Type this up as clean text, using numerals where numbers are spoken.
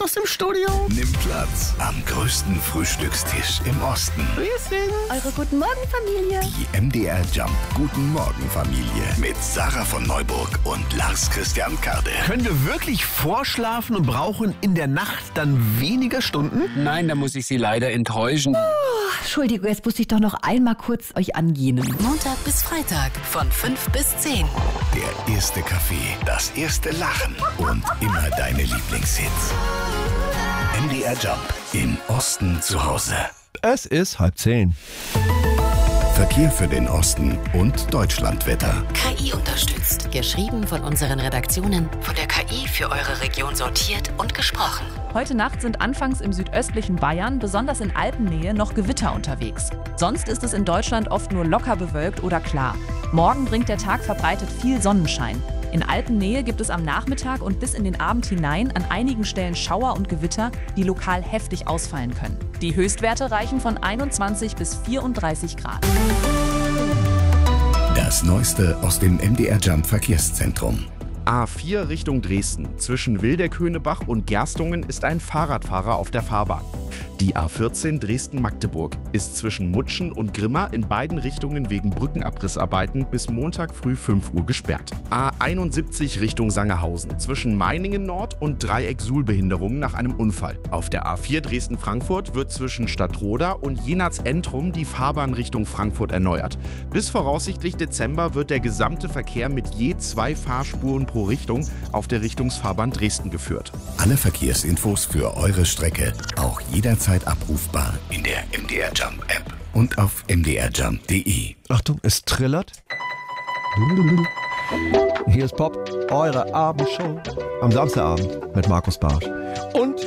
Autos im Studio. Nimm Platz am größten Frühstückstisch im Osten. Wir sind Eure Guten Morgen Familie. Die MDR Jump Guten Morgen Familie mit Sarah von Neuburg und Lars Christian Kade. Können wir wirklich vorschlafen und brauchen in der Nacht dann weniger Stunden? Nein, da muss ich Sie leider enttäuschen. Entschuldigung, jetzt muss ich doch noch einmal kurz euch angehen. Montag bis Freitag von 5 bis 10. Der erste Kaffee, das erste Lachen und immer deine Lieblingshits. MDR Jump im Osten zu Hause. Es ist 9:30. Verkehr für den Osten und Deutschlandwetter. KI unterstützt. Geschrieben von unseren Redaktionen. Von der KI für eure Region sortiert und gesprochen. Heute Nacht sind anfangs im südöstlichen Bayern, besonders in Alpennähe, noch Gewitter unterwegs. Sonst ist es in Deutschland oft nur locker bewölkt oder klar. Morgen bringt der Tag verbreitet viel Sonnenschein. In Alpennähe gibt es am Nachmittag und bis in den Abend hinein an einigen Stellen Schauer und Gewitter, die lokal heftig ausfallen können. Die Höchstwerte reichen von 21 bis 34 Grad. Das Neueste aus dem MDR Jump Verkehrszentrum. A4 Richtung Dresden. Zwischen Wildeköhnebach und Gerstungen ist ein Fahrradfahrer auf der Fahrbahn. Die A14 Dresden-Magdeburg ist zwischen Mutschen und Grimma in beiden Richtungen wegen Brückenabrissarbeiten bis Montag früh 5 Uhr gesperrt. A71 Richtung Sangerhausen. Zwischen Meiningen Nord und Dreieck Suhl-Behinderungen nach einem Unfall. Auf der A4 Dresden-Frankfurt wird zwischen Stadtroda und Jenatz-Entrum die Fahrbahn Richtung Frankfurt erneuert. Bis voraussichtlich Dezember wird der gesamte Verkehr mit je 2 Fahrspuren pro Richtung auf der Richtungsfahrbahn Dresden geführt. Alle Verkehrsinfos für eure Strecke auch jederzeit abrufbar in der MDR Jump App und auf mdrjump.de. Achtung, es trillert. Hier ist Pop, eure Abendshow am Samstagabend mit Markus Bartsch. Und